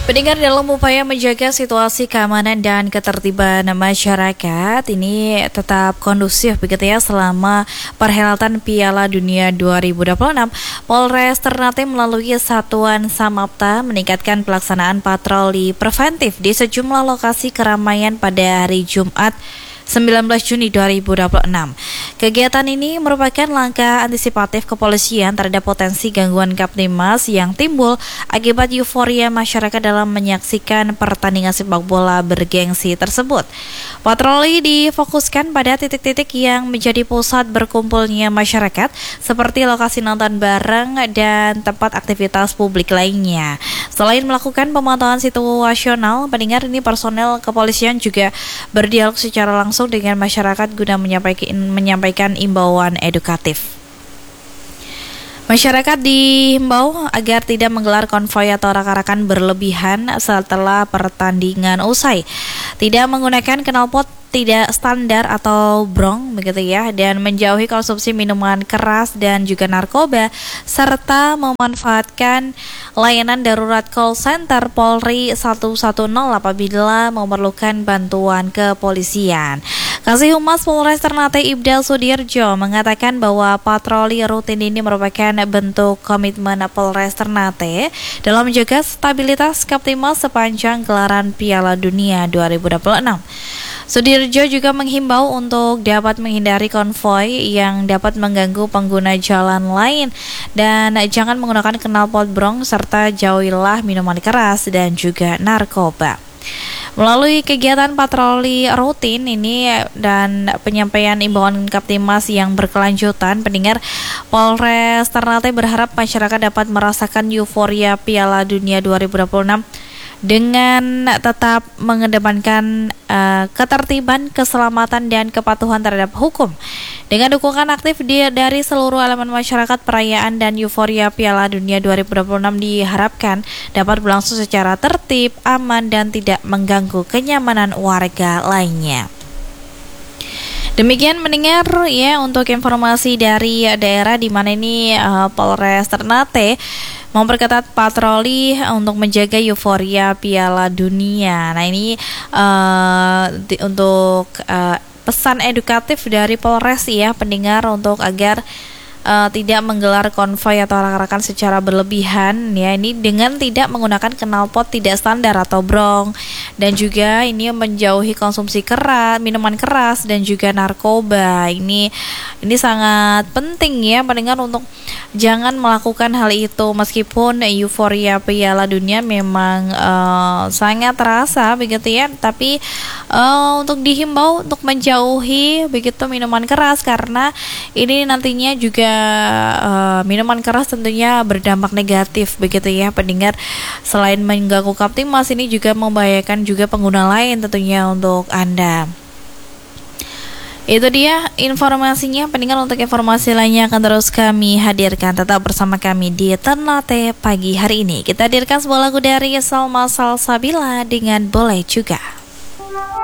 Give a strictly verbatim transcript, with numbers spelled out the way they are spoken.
Pendengar, dalam upaya menjaga situasi keamanan dan ketertiban masyarakat ini tetap kondusif begitu ya selama perhelatan Piala Dunia dua ribu dua puluh enam, Polres Ternate melalui Satuan Samapta meningkatkan pelaksanaan patroli preventif di sejumlah lokasi keramaian pada hari Jumat sembilan belas Juni dua ribu dua puluh enam. Kegiatan ini merupakan langkah antisipatif kepolisian terhadap potensi gangguan Kamtibmas yang timbul akibat euforia masyarakat dalam menyaksikan pertandingan sepak bola bergengsi tersebut. Patroli difokuskan pada titik-titik yang menjadi pusat berkumpulnya masyarakat seperti lokasi nonton bareng dan tempat aktivitas publik lainnya. Selain melakukan pemantauan situasional, pendengar, ini personel kepolisian juga berdialog secara langsung dengan masyarakat guna menyampaikan, menyampaikan imbauan edukatif. Masyarakat dihimbau agar tidak menggelar konvoi atau arak-arakan berlebihan setelah pertandingan usai, tidak menggunakan knalpot tidak standar atau brong begitu ya, dan menjauhi konsumsi minuman keras dan juga narkoba, serta memanfaatkan layanan darurat call center Polri satu satu nol apabila memerlukan bantuan kepolisian. Kasih Humas Polres Ternate Ibda Sudirjo mengatakan bahwa patroli rutin ini merupakan bentuk komitmen Polres Ternate dalam menjaga stabilitas Kamtibmas sepanjang gelaran Piala Dunia dua ribu dua puluh enam. Sudirjo juga menghimbau untuk dapat menghindari konvoi yang dapat mengganggu pengguna jalan lain dan jangan menggunakan knalpot brong serta jauhilah minuman keras dan juga narkoba. Melalui kegiatan patroli rutin ini dan penyampaian imbauan Kamtibmas yang berkelanjutan, pendengar, Polres Ternate berharap masyarakat dapat merasakan euforia Piala Dunia dua ribu dua puluh enam dengan tetap mengedepankan uh, ketertiban, keselamatan, dan kepatuhan terhadap hukum. Dengan dukungan aktif di, dari seluruh elemen masyarakat, perayaan dan euforia Piala Dunia dua ribu dua puluh enam diharapkan dapat berlangsung secara tertib, aman, dan tidak mengganggu kenyamanan warga lainnya. Demikian mendengar ya untuk informasi dari daerah di mana ini uh, Polres Ternate memperketat patroli untuk menjaga euforia Piala Dunia. Nah ini uh, di, untuk uh, pesan edukatif dari Polres ya pendengar, untuk agar Uh, tidak menggelar konvoi atau arak-arakan secara berlebihan ya, ini dengan tidak menggunakan knalpot tidak standar atau brong, dan juga ini menjauhi konsumsi keras, minuman keras dan juga narkoba. Ini ini sangat penting ya pendengar untuk jangan melakukan hal itu, meskipun euforia Piala Dunia memang uh, sangat terasa begitu ya, tapi uh, untuk dihimbau untuk menjauhi begitu minuman keras, karena ini nantinya juga Uh, minuman keras tentunya berdampak negatif begitu ya pendengar. Selain mengganggu Kamtibmas, ini juga membahayakan juga pengguna lain tentunya untuk Anda. Itu dia informasinya pendengar. Untuk informasi lainnya akan terus kami hadirkan. Tetap bersama kami di Ternate pagi hari ini. Kita hadirkan sebuah lagu dari Salma Salsabila dengan Boleh Juga.